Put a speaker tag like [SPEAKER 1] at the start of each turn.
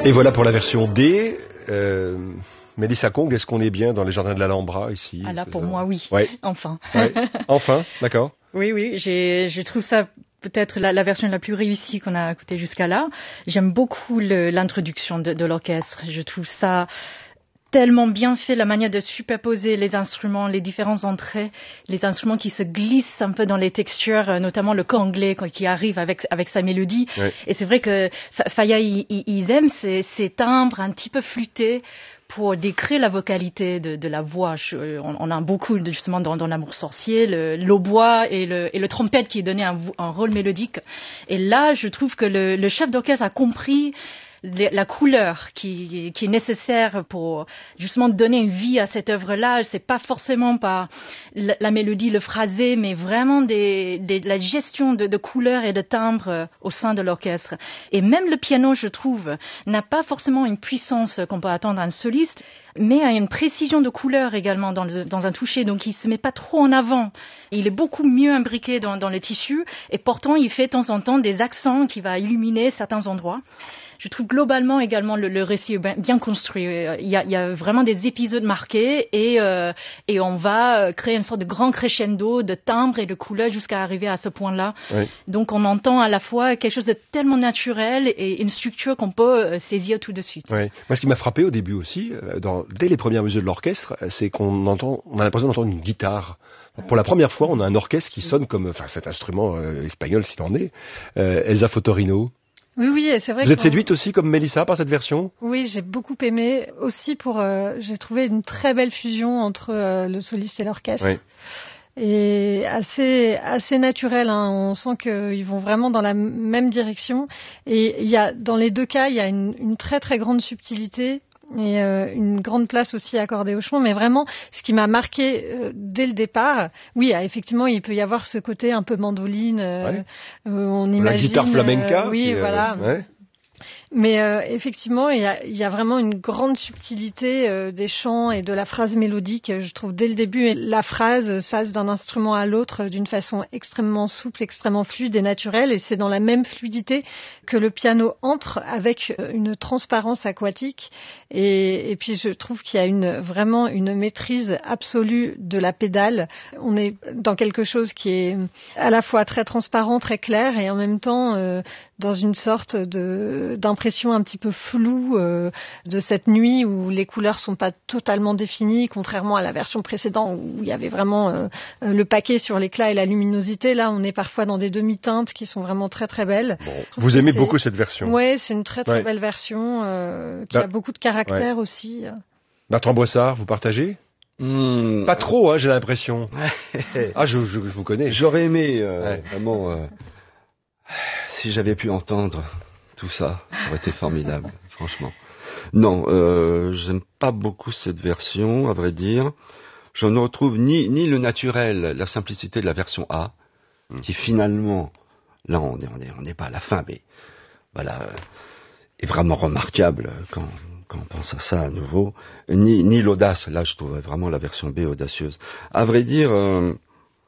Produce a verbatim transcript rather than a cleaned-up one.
[SPEAKER 1] Et voilà pour la version D. Euh, Mélissa Kong, est-ce qu'on est bien dans les jardins de l'Alhambra ici?
[SPEAKER 2] Ah là, pour ça? Moi, oui.
[SPEAKER 1] Ouais.
[SPEAKER 2] Enfin.
[SPEAKER 1] Ouais. Enfin, d'accord.
[SPEAKER 2] Oui, oui, j'ai, je trouve ça peut-être la, la version la plus réussie qu'on a écoutée jusqu'à là. J'aime beaucoup le, l'introduction de, de l'orchestre. Je trouve ça tellement bien fait, la manière de superposer les instruments, les différentes entrées, les instruments qui se glissent un peu dans les textures, notamment le chor anglais qui arrive avec avec sa mélodie. Oui. Et c'est vrai que Faya, ils, ils aiment ces, ces timbres un petit peu flûtés pour décrire la vocalité de, de la voix. Je, on, on a beaucoup justement dans, dans L'Amour sorcier, le, l'hautbois et le, et le trompette qui donnait un, un rôle mélodique. Et là, je trouve que le, le chef d'orchestre a compris la couleur qui, qui est nécessaire pour justement donner une vie à cette œuvre-là. C'est pas forcément par la, la mélodie, le phrasé, mais vraiment des, des, la gestion de, de couleurs et de timbres au sein de l'orchestre. Et même le piano, je trouve, n'a pas forcément une puissance qu'on peut attendre à un soliste, mais a une précision de couleur également dans, le, dans un toucher, donc il se met pas trop en avant. Il est beaucoup mieux imbriqué dans, dans le tissu, et pourtant il fait de temps en temps des accents qui va illuminer certains endroits. Je trouve globalement également le, le récit bien, bien construit. Il y, a, il y a vraiment des épisodes marqués et, euh, et on va créer une sorte de grand crescendo de timbres et de couleurs jusqu'à arriver à ce point-là. Oui. Donc on entend à la fois quelque chose de tellement naturel et une structure qu'on peut saisir tout de suite.
[SPEAKER 1] Oui. Moi, ce qui m'a frappé au début aussi, dans, dès les premières mesures de l'orchestre, c'est qu'on entend, on a l'impression d'entendre une guitare. Pour la première fois, on a un orchestre qui sonne comme, enfin, cet instrument euh, espagnol s'il en est, euh, Elsa Fotorino.
[SPEAKER 3] Oui, oui, c'est vrai.
[SPEAKER 1] Vous êtes séduite aussi, comme Mélissa, par cette version?
[SPEAKER 3] Oui, j'ai beaucoup aimé. Aussi pour, euh, j'ai trouvé une très belle fusion entre euh, le soliste et l'orchestre. Oui. Et assez, assez naturel, hein. On sent qu'ils vont vraiment dans la même direction. Et il y a, dans les deux cas, il y a une, une très très grande subtilité. Et euh, une grande place aussi accordée au chant, mais vraiment ce qui m'a marqué euh, dès le départ, oui, euh, effectivement il peut y avoir ce côté un peu mandoline, euh, ouais. euh, on imagine
[SPEAKER 1] la guitare flamenca,
[SPEAKER 3] euh, oui,
[SPEAKER 1] qui,
[SPEAKER 3] voilà.
[SPEAKER 1] Euh, ouais.
[SPEAKER 3] Mais euh, effectivement, il y a, il y a vraiment une grande subtilité euh, des chants et de la phrase mélodique. Je trouve dès le début, la phrase passe d'un instrument à l'autre d'une façon extrêmement souple, extrêmement fluide et naturelle. Et c'est dans la même fluidité que le piano entre avec une transparence aquatique. Et, et puis je trouve qu'il y a une, vraiment une maîtrise absolue de la pédale. On est dans quelque chose qui est à la fois très transparent, très clair et en même temps euh, dans une sorte de d'impression un petit peu floue euh, de cette nuit où les couleurs sont pas totalement définies, contrairement à la version précédente où il y avait vraiment euh, le paquet sur l'éclat et la luminosité. Là, on est parfois dans des demi-teintes qui sont vraiment très très belles.
[SPEAKER 1] Bon. Vous aimez c'est... beaucoup cette version?
[SPEAKER 3] Oui, c'est une très très ouais. belle version euh, qui bah, a beaucoup de caractère ouais. aussi.
[SPEAKER 1] Bertrand Boissard, vous partagez? Mmh. Pas trop, hein, j'ai l'impression. ah, je, je, je vous connais.
[SPEAKER 4] J'aurais aimé euh, ouais. vraiment euh, si j'avais pu entendre tout ça, ça aurait été formidable, franchement. Non, euh, j'aime pas beaucoup cette version, à vrai dire. Je ne retrouve ni, ni le naturel, la simplicité de la version A, mmh. qui finalement, là on est, on est, on n'est pas à la fin, mais voilà, euh, est vraiment remarquable quand, quand on pense à ça à nouveau. Ni, ni l'audace, là je trouve vraiment la version B audacieuse. À vrai dire, euh,